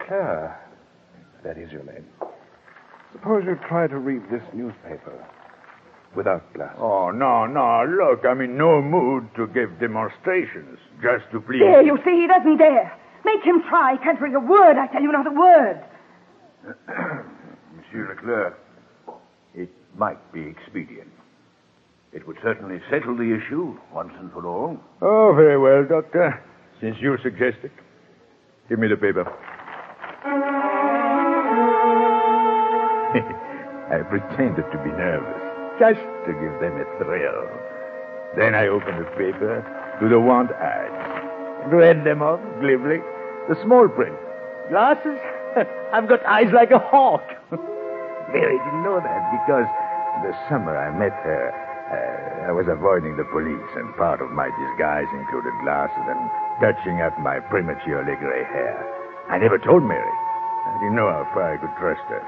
Leclerc. That is your name. Suppose you try to read this newspaper without glasses. Oh, no. Look, I'm in no mood to give demonstrations. Just to please... There, you see, he doesn't dare. Make him try. He can't read a word, I tell you, not a word. Monsieur Leclerc, it might be expedient. It would certainly settle the issue once and for all. Oh, very well, Doctor. Since you suggest it. Give me the paper. I pretended to be nervous, just to give them a thrill. Then I opened the paper to the want ads and read them off glibly. The small print. Glasses? I've got eyes like a hawk. Mary didn't know that because the summer I met her, I was avoiding the police, and part of my disguise included glasses and touching up my prematurely gray hair. I never told Mary. I didn't know how far I could trust her.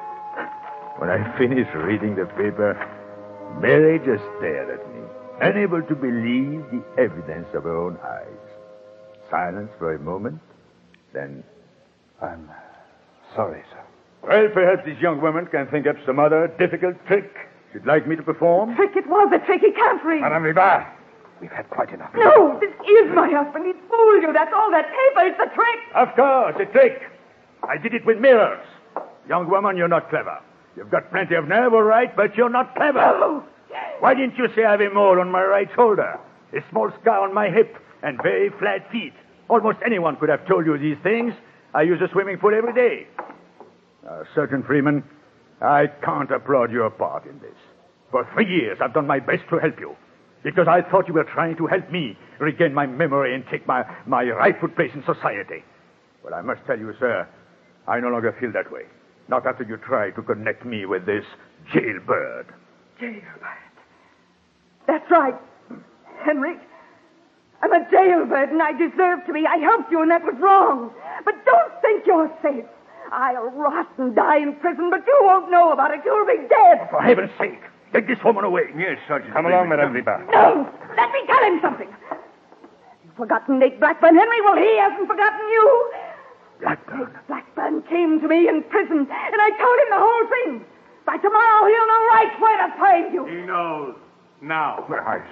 When I finished reading the paper, Mary just stared at me, unable to believe the evidence of her own eyes. Silence for a moment, then... I'm sorry, sir. Well, perhaps this young woman can think up some other difficult trick she'd like me to perform. Trick it was a trick. He can't read. Madame Ribard, we've had quite enough. No, this is my husband. He's fooled you. That's all that paper. It's a trick. Of course, a trick. I did it with mirrors. Young woman, you're not clever. You've got plenty of nerve, all right, but you're not clever. Oh. Why didn't you say I have a mole on my right shoulder, a small scar on my hip, and very flat feet? Almost anyone could have told you these things. I use a swimming pool every day. Sergeant Freeman, I can't applaud your part in this. For 3 years, I've done my best to help you, because I thought you were trying to help me regain my memory and take my rightful place in society. But I must tell you, sir, I no longer feel that way. Not after you try to connect me with this jailbird. Jailbird. That's right, Henry. I'm a jailbird, and I deserve to be. I helped you, and that was wrong. But don't think you're safe. I'll rot and die in prison, but you won't know about it. You'll be dead. For heaven's sake, take this woman away. Yes, Sergeant. Come along, Madame Ribard. No, let me tell him something. You've forgotten Nate Blackburn, Henry? Well, he hasn't forgotten you. Blackburn? Nate Blackburn came to me in prison, and I told him the whole thing. By tomorrow, he'll know right where to find you. He knows. Now.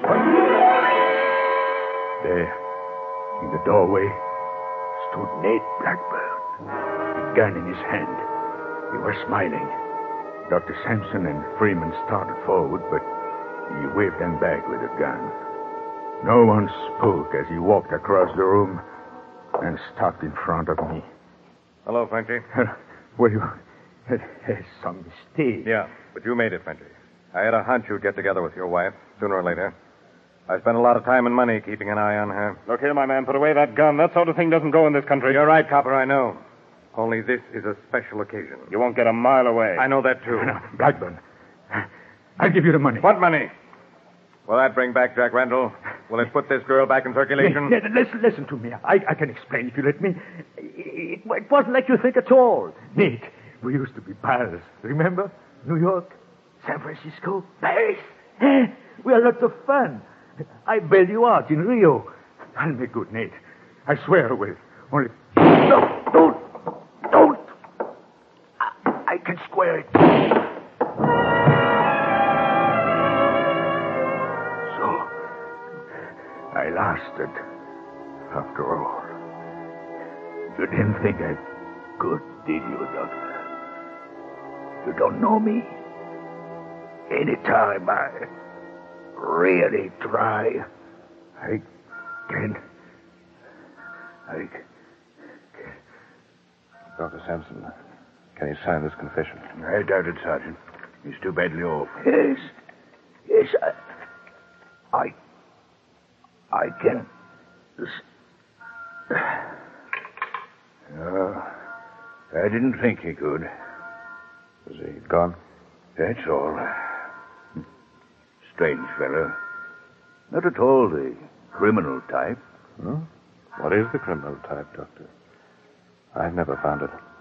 There, in the doorway, stood Nate Blackburn, a gun in his hand. He was smiling. Dr. Sampson and Freeman started forward, but he waved them back with a gun. No one spoke as he walked across the room and stopped in front of me. Hello, Frenchy. Well, some mistake. Yeah, but you made it, Frenchy. I had a hunch you'd get together with your wife, sooner or later. I spent a lot of time and money keeping an eye on her. Look here, my man, put away that gun. That sort of thing doesn't go in this country. You're right, Copper, I know. Only this is a special occasion. You won't get a mile away. I know that, too. No, Blackburn, I'll give you the money. What money? Will that bring back Jack Randall? Will it put this girl back in circulation? Listen to me. I can explain if you let me. It wasn't like you think at all. Nate, we used to be pals. Remember? New York, San Francisco, Paris. We had lots of fun. I bailed you out in Rio. I'll make good, Nate. I swear I will. Only... No, don't. I can square it. So, I lasted, after all. You didn't think I could, did you, Doctor? You don't know me? Anytime I really try, I can. Dr. Sampson, can you sign this confession? I doubt it, Sergeant. He's too badly off. Yes, I can. I didn't think he could. Is he gone? That's all. Strange fellow. Not at all the criminal type. Hmm? What is the criminal type, Doctor? I've never found it.